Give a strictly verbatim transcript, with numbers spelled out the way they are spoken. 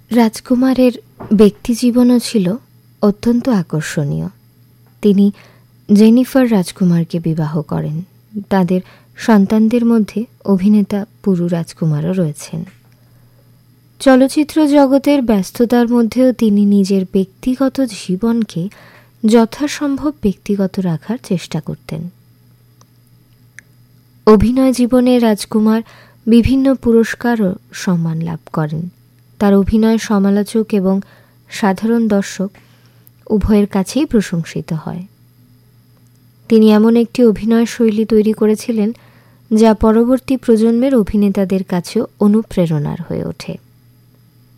রাজকুমারের ব্যক্তিজীবনও ছিল অত্যন্ত আকর্ষণীয়। তিনি জেনিফার রাজকুমারকে বিবাহ করেন। তাদের সন্তানদের মধ্যে অভিনেতা পুরু রাজকুমারও রয়েছেন। চলচ্চিত্র জগতের ব্যস্ততার মধ্যেও তিনি নিজের ব্যক্তিগত জীবনকে যথাসম্ভব ব্যক্তিগত রাখার চেষ্টা করতেন। অভিনয় জীবনে রাজকুমার বিভিন্ন পুরস্কার ও সম্মান লাভ করেন। তার অভিনয় সমালোচক এবং সাধারণ দর্শক উভয়ের কাছেই প্রশংসিত হয়। তিনি এমন একটি অভিনয় শৈলী তৈরি করেছিলেন যা পরবর্তী প্রজন্মের অভিনেতাদের কাছেও অনুপ্রেরণার হয়ে ওঠে।